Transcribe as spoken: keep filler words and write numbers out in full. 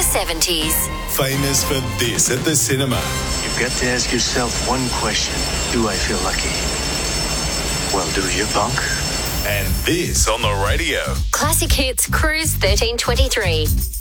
seventies. Famous for this at the cinema. You've got to ask yourself one question. Do I feel lucky? Well, do you, punk? And this on the radio. Classic Hits Cruise thirteen twenty-three.